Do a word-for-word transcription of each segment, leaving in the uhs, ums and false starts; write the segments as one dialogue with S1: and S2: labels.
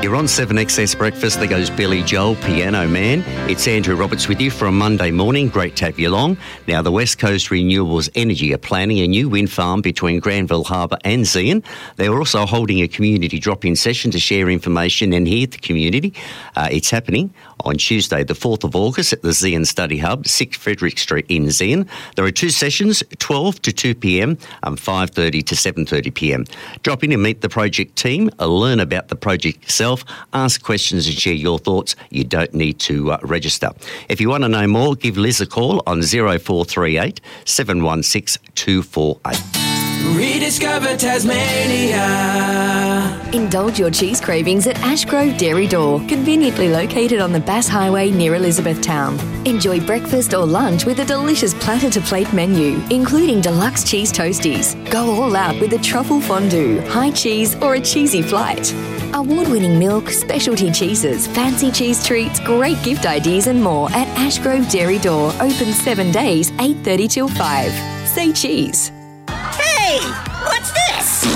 S1: You're on seven X S Breakfast. There goes Billy Joel, Piano Man. It's Andrew Roberts with you for a Monday morning. Great to have you along. Now, the West Coast Renewables Energy are planning a new wind farm between Granville Harbour and Zeehan. They're also holding a community drop-in session to share information and hear the community. Uh, it's happening on Tuesday, the fourth of August at the Zeehan Study Hub, six Frederick Street in Zeehan. There are two sessions, twelve to two p.m. and five thirty to seven thirty p.m. Drop in and meet the project team, uh, learn about the project itself, ask questions and share your thoughts. You don't need to uh, register. If you want to know more, give Liz a call on zero four three eight, seven one six, two four eight.
S2: Rediscover Tasmania.
S3: Indulge your cheese cravings at Ashgrove Dairy Door, conveniently located on the Bass Highway near Elizabethtown. Enjoy breakfast or lunch with a delicious platter-to-plate menu, including deluxe cheese toasties. Go all out with a truffle fondue, high cheese or a cheesy flight. Award-winning milk, specialty cheeses, fancy cheese treats, great gift ideas and more at Ashgrove Dairy Door, open seven days, eight thirty till five. Say cheese.
S4: Hey, what's this?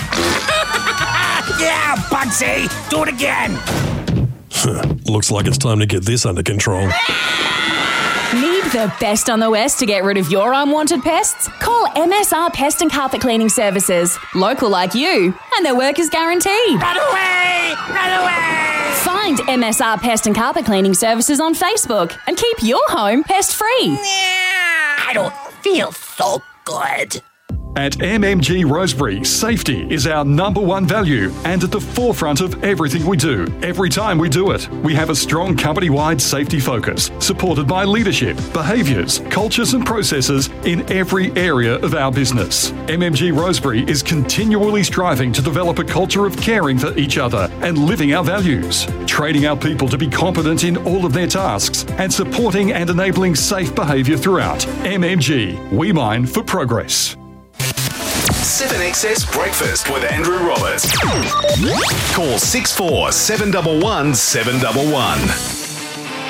S4: Yeah, Bugsy, do it again.
S5: Looks like it's time to get this under control.
S6: Need the best on the West to get rid of your unwanted pests? Call M S R Pest and Carpet Cleaning Services. Local like you, and their work is guaranteed.
S4: Run away! Run away!
S6: Find M S R Pest and Carpet Cleaning Services on Facebook and keep your home pest-free.
S4: Yeah, I don't feel so good.
S7: At M M G Rosebery, safety is our number one value and at the forefront of everything we do, every time we do it. We have a strong company-wide safety focus, supported by leadership, behaviours, cultures and processes in every area of our business. M M G Rosebery is continually striving to develop a culture of caring for each other and living our values, training our people to be competent in all of their tasks and supporting and enabling safe behaviour throughout. M M G, we mine for progress.
S8: seven X S Breakfast with Andrew Roberts. Call six four seven one one seven one one.